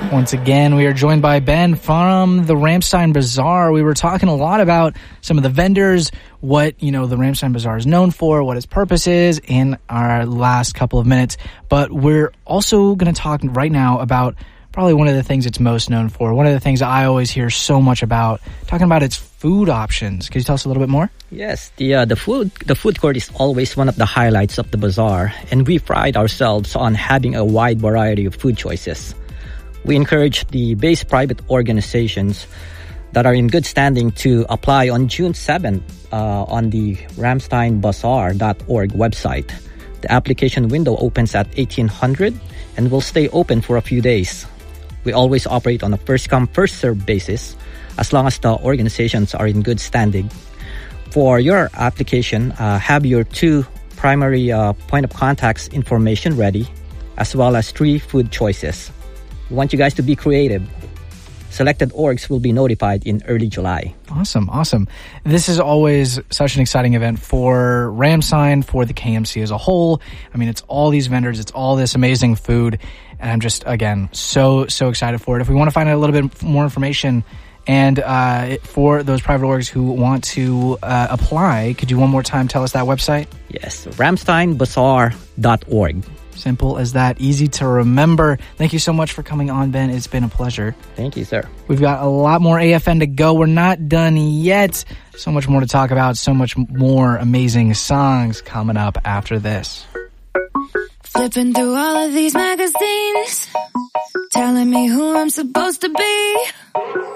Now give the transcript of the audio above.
Once again, we are joined by Ben from the Ramstein Bazaar. We were talking a lot about some of the vendors, what, the Ramstein Bazaar is known for, what its purpose is in our last couple of minutes. But we're also going to talk right now about probably one of the things it's most known for. One of the things I always hear so much about, talking about its food options. Could you tell us a little bit more? Yes, the food court is always one of the highlights of the bazaar, and we pride ourselves on having a wide variety of food choices. We encourage the base private organizations that are in good standing to apply on June 7th on the ramsteinbazaar.org website. The application window opens at 1800 and will stay open for a few days. We always operate on a first-come, first-served basis as long as the organizations are in good standing. For your application, have your 2 primary point of contacts information ready, as well as 3 food choices. We want you guys to be creative. Selected orgs will be notified in early July. Awesome. This is always such an exciting event for Ramstein, for the KMC as a whole. I mean, it's all these vendors, it's all this amazing food, and I'm just, again, so excited for it. If we want to find out a little bit more information and for those private orgs who want to apply, could you one more time tell us that website? Yes, ramsteinbazaar.org. Simple as that, easy to remember. Thank you so much for coming on, Ben. It's been a pleasure. Thank you, sir. We've got a lot more AFN to go. We're not done yet. So much more to talk about, so much more amazing songs coming up after this. Flipping through all of these magazines, telling me who I'm supposed to be.